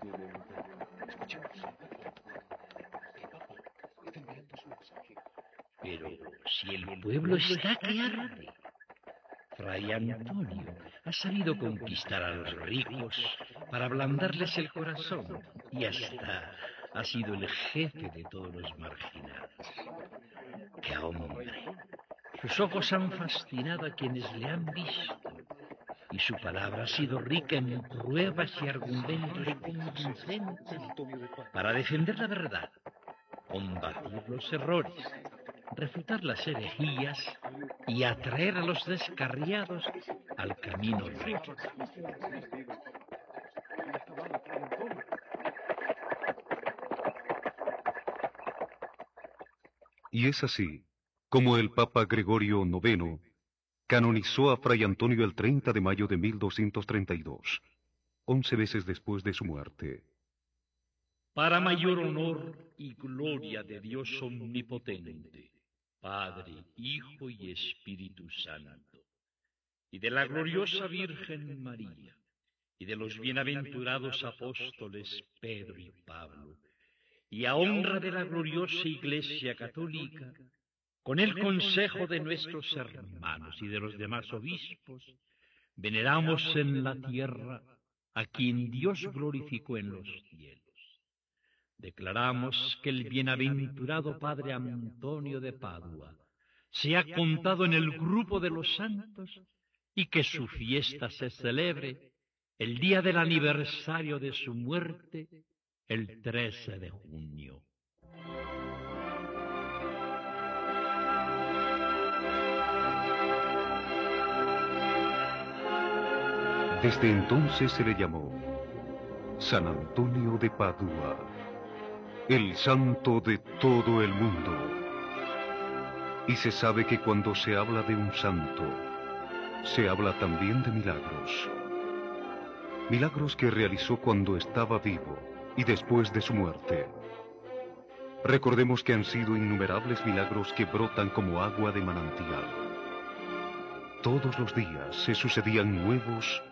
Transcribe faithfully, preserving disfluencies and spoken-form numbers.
Pero si el pueblo está que arde. Fray Antonio ha sabido conquistar a los ricos para ablandarles el corazón y hasta ha sido el jefe de todos los marginados. ¡Qué hombre! Sus ojos han fascinado a quienes le han visto y su palabra ha sido rica en pruebas y argumentos convincentes para defender la verdad, combatir los errores, refutar las herejías y atraer a los descarriados al camino recto. Y es así como el Papa Gregorio noveno canonizó a Fray Antonio el treinta de mayo de mil doscientos treinta y dos, once veces después de su muerte. Para mayor honor y gloria de Dios omnipotente, Padre, Hijo y Espíritu Santo, y de la gloriosa Virgen María, y de los bienaventurados apóstoles Pedro y Pablo, y a honra de la gloriosa Iglesia Católica, con el consejo de nuestros hermanos y de los demás obispos, veneramos en la tierra a quien Dios glorificó en los cielos. Declaramos que el bienaventurado Padre Antonio de Padua sea contado en el grupo de los santos y que su fiesta se celebre el día del aniversario de su muerte, el trece de junio. Desde entonces se le llamó San Antonio de Padua, el santo de todo el mundo. Y se sabe que cuando se habla de un santo, se habla también de milagros. Milagros que realizó cuando estaba vivo y después de su muerte. Recordemos que han sido innumerables milagros que brotan como agua de manantial. Todos los días se sucedían nuevos